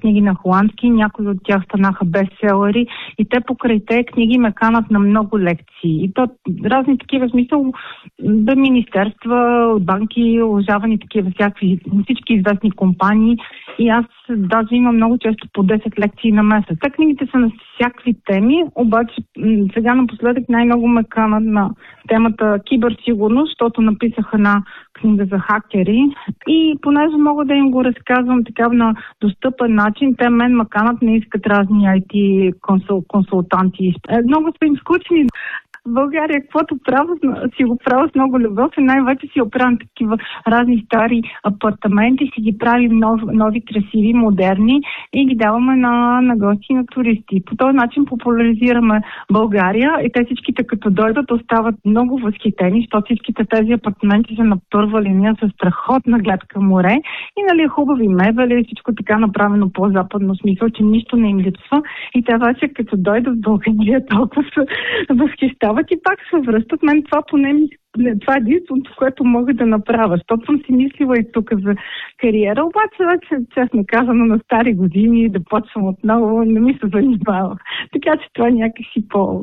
книги на холандски, някои от тях станаха бестселери и те покрай те книги ме канат на много лекции. И то разни такива смисъл, министерства, банки, уважавани такива всички известни компании и аз даже имам много често по 10 лекции на месец. Те книгите са на всякакви теми, обаче сега напоследък най-много ме канат на темата киберсигурност, защото написах една книга за хакери и понеже мога да им го разказвам така на достъпен начин, те мен ме канат, не искат разни IT консултанти. Много са им скучни. В България, каквото си го правя с много любов и най-вече си оправям такива разни стари апартаменти, си ги правим нови, красиви, модерни и ги даваме на гости и на туристи. По този начин популяризираме България и те всичките като дойдат остават много възхитени, защото всичките тези апартаменти са на първа линия с страхотна гледка към море и хубави мебели, всичко така направено по-западно смисъл, че нищо не им липсва и те вече като дойдат в България толкова се възхищават и пак се връщат. Мен това това е единственото, което мога да направя, защото съм си мислила и тук за кариера, обаче вече, честно казано, на стари години да почвам отново, не ми се занимава. Така че това някакси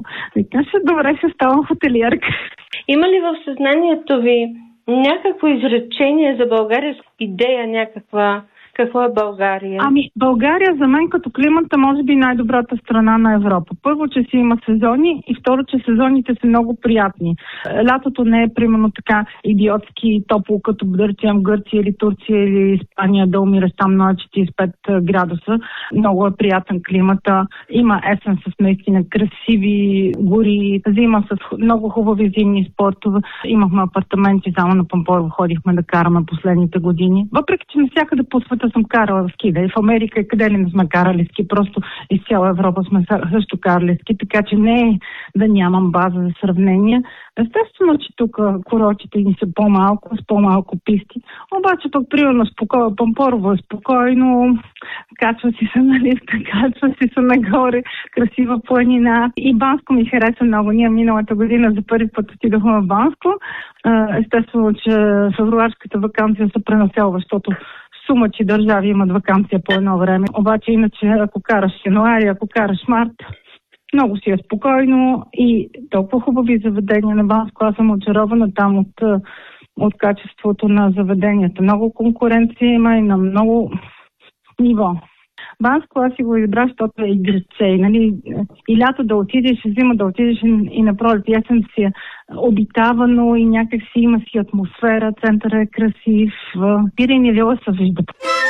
добре, ще ставам хотелиерка. Има ли в съзнанието ви някакво изречение за България, идея някаква? Какво е България? България за мен като климата може би най-добрата страна на Европа. Първо, че си има сезони и второ, че сезоните са много приятни. Лятото не е примерно така идиотски топло, като да речем Гърция или Турция или Испания, да умираш там на 45 градуса. Много е приятен климата. Има есен с наистина красиви гори, зима с много хубави зимни спортове. Имахме апартаменти само на Пампорово, ходихме да караме последните години. Въпреки, че навсякъде по света съм карала ски, да и в Америка и къде ли не сме карали ски, просто из цяла Европа сме също карали ски, така че не е да нямам база за сравнение. Естествено, че тук курортите ни са по-малко, с по-малко писти, обаче пък примерно Пампорово е спокойно, качва си се на лифта, качва си се нагоре, красива планина и Банско ми хареса много. Ние миналата година за първи път отидохме в Банско. Естествено, че февруарската ваканция се пренаселва, защото сумачи държави имат ваканция по едно време. Обаче иначе, ако караш януари, ако караш март, много си е спокойно и толкова хубави заведения на Банско. Аз съм очарована там от качеството на заведенията. Много конкуренция има и на много ниво. Банско аз си го избрах, защото е играче. Нали? И лято да отидеш, и зима да отидеш и на пролет. Есен си е обитавано и някак си има си атмосфера, центъра е красив. Пирин и Вила се виждат.